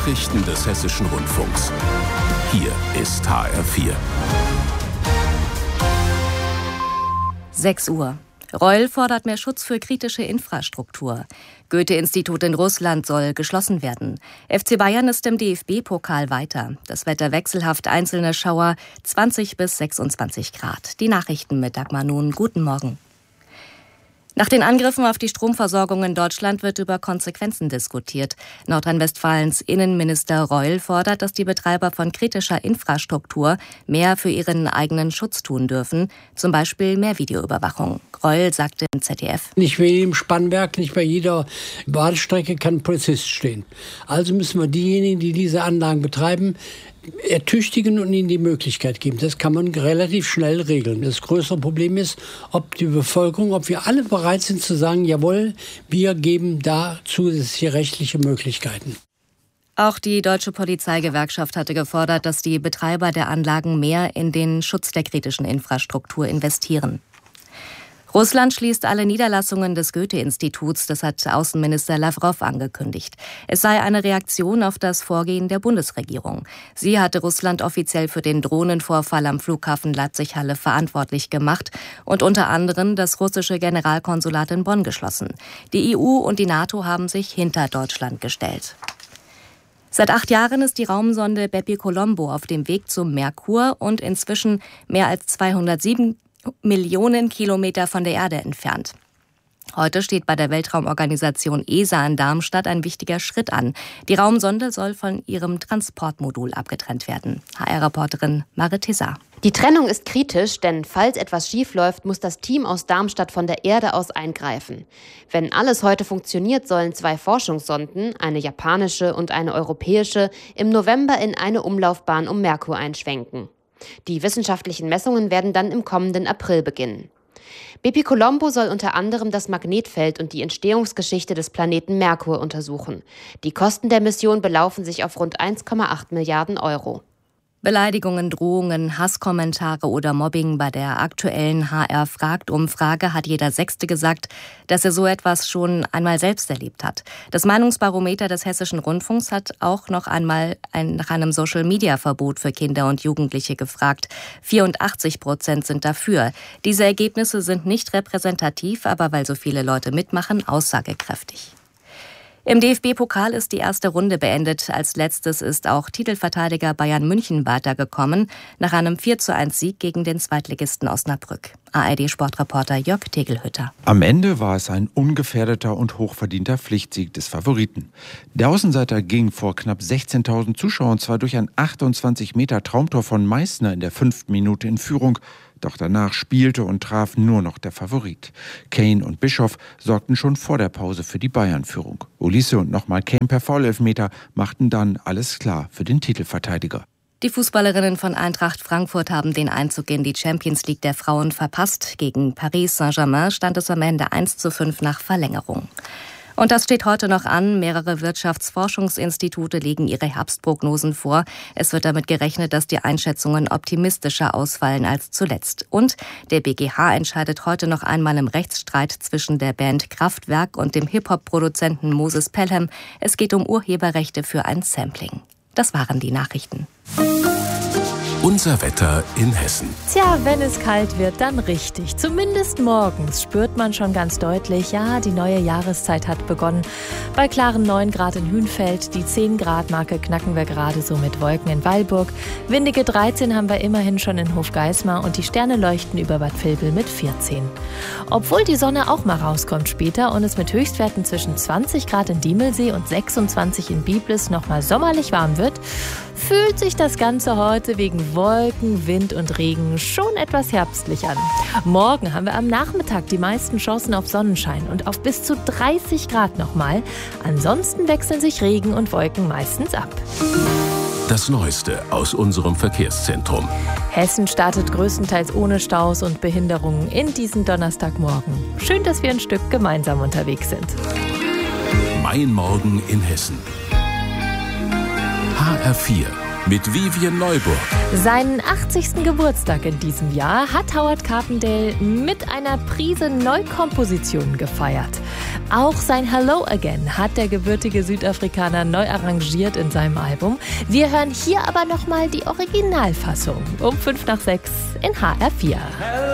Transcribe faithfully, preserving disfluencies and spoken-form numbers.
Nachrichten des Hessischen Rundfunks. Hier ist H R vier. sechs Uhr. Reul fordert mehr Schutz für kritische Infrastruktur. Goethe-Institut in Russland soll geschlossen werden. F C Bayern ist im D F B-Pokal weiter. Das Wetter wechselhaft, einzelne Schauer, zwanzig bis sechsundzwanzig Grad. Die Nachrichten mit Dagmar Nun. Guten Morgen. Nach den Angriffen auf die Stromversorgung in Deutschland wird über Konsequenzen diskutiert. Nordrhein-Westfalens Innenminister Reul fordert, dass die Betreiber von kritischer Infrastruktur mehr für ihren eigenen Schutz tun dürfen, zum Beispiel mehr Videoüberwachung. Reul sagte im Z D F: Nicht bei jedem Spannwerk, nicht bei jeder Badestrecke kann ein Polizist stehen. Also müssen wir diejenigen, die diese Anlagen betreiben, ertüchtigen und ihnen die Möglichkeit geben. Das kann man relativ schnell regeln. Das größere Problem ist, ob die Bevölkerung, ob wir alle bereit sind zu sagen, jawohl, wir geben da zusätzliche rechtliche Möglichkeiten. Auch die Deutsche Polizeigewerkschaft hatte gefordert, dass die Betreiber der Anlagen mehr in den Schutz der kritischen Infrastruktur investieren. Russland schließt alle Niederlassungen des Goethe-Instituts, das hat Außenminister Lawrow angekündigt. Es sei eine Reaktion auf das Vorgehen der Bundesregierung. Sie hatte Russland offiziell für den Drohnenvorfall am Flughafen Leipzig-Halle verantwortlich gemacht und unter anderem das russische Generalkonsulat in Bonn geschlossen. Die E U und die NATO haben sich hinter Deutschland gestellt. Seit acht Jahren ist die Raumsonde Bepi Colombo auf dem Weg zum Merkur und inzwischen mehr als zweihundertsieben Millionen Kilometer von der Erde entfernt. Heute steht bei der Weltraumorganisation E S A in Darmstadt ein wichtiger Schritt an. Die Raumsonde soll von ihrem Transportmodul abgetrennt werden. H R-Reporterin Marit Tessar. Die Trennung ist kritisch, denn falls etwas schiefläuft, muss das Team aus Darmstadt von der Erde aus eingreifen. Wenn alles heute funktioniert, sollen zwei Forschungssonden, eine japanische und eine europäische, im November in eine Umlaufbahn um Merkur einschwenken. Die wissenschaftlichen Messungen werden dann im kommenden April beginnen. Bepi Colombo soll unter anderem das Magnetfeld und die Entstehungsgeschichte des Planeten Merkur untersuchen. Die Kosten der Mission belaufen sich auf rund eins Komma acht Milliarden Euro. Beleidigungen, Drohungen, Hasskommentare oder Mobbing bei der aktuellen H R-Fragt-Umfrage hat jeder Sechste gesagt, dass er so etwas schon einmal selbst erlebt hat. Das Meinungsbarometer des Hessischen Rundfunks hat auch noch einmal ein, nach einem Social-Media-Verbot für Kinder und Jugendliche gefragt. vierundachtzig Prozent sind dafür. Diese Ergebnisse sind nicht repräsentativ, aber weil so viele Leute mitmachen, aussagekräftig. Im D F B-Pokal ist die erste Runde beendet. Als letztes ist auch Titelverteidiger Bayern München weitergekommen, nach einem vier zu eins Sieg gegen den Zweitligisten Osnabrück. A R D-Sportreporter Jörg Tegelhütter. Am Ende war es ein ungefährdeter und hochverdienter Pflichtsieg des Favoriten. Der Außenseiter ging vor knapp sechzehntausend Zuschauern zwar durch ein achtundzwanzig Meter Traumtor von Meißner in der fünften Minute in Führung, doch danach spielte und traf nur noch der Favorit. Kane und Bischoff sorgten schon vor der Pause für die Bayern-Führung. Olise und nochmal Kane per Foulelfmeter machten dann alles klar für den Titelverteidiger. Die Fußballerinnen von Eintracht Frankfurt haben den Einzug in die Champions League der Frauen verpasst. Gegen Paris Saint-Germain stand es am Ende eins zu fünf nach Verlängerung. Und das steht heute noch an. Mehrere Wirtschaftsforschungsinstitute legen ihre Herbstprognosen vor. Es wird damit gerechnet, dass die Einschätzungen optimistischer ausfallen als zuletzt. Und der B G H entscheidet heute noch einmal im Rechtsstreit zwischen der Band Kraftwerk und dem Hip-Hop-Produzenten Moses Pelham. Es geht um Urheberrechte für ein Sampling. Das waren die Nachrichten. Unser Wetter in Hessen. Tja, wenn es kalt wird, dann richtig. Zumindest morgens spürt man schon ganz deutlich, ja, die neue Jahreszeit hat begonnen. Bei klaren neun Grad in Hünfeld, die zehn Grad Marke knacken wir gerade so mit Wolken in Weilburg. Windige dreizehn haben wir immerhin schon in Hofgeismar und die Sterne leuchten über Bad Vilbel mit vierzehn. Obwohl die Sonne auch mal rauskommt später und es mit Höchstwerten zwischen zwanzig Grad in Diemelsee und sechsundzwanzig in Biblis noch mal sommerlich warm wird, fühlt sich das Ganze heute wegen Wolken, Wind und Regen schon etwas herbstlich an. Morgen haben wir am Nachmittag die meisten Chancen auf Sonnenschein und auf bis zu dreißig Grad nochmal. Ansonsten wechseln sich Regen und Wolken meistens ab. Das Neueste aus unserem Verkehrszentrum. Hessen startet größtenteils ohne Staus und Behinderungen in diesen Donnerstagmorgen. Schön, dass wir ein Stück gemeinsam unterwegs sind. Mein Morgen in Hessen. H R vier. mit Vivian Neuburg. Seinen achtzigsten Geburtstag in diesem Jahr hat Howard Carpendale mit einer Prise Neukompositionen gefeiert. Auch sein Hello Again hat der gebürtige Südafrikaner neu arrangiert in seinem Album. Wir hören hier aber nochmal die Originalfassung um fünf nach sechs in H R vier.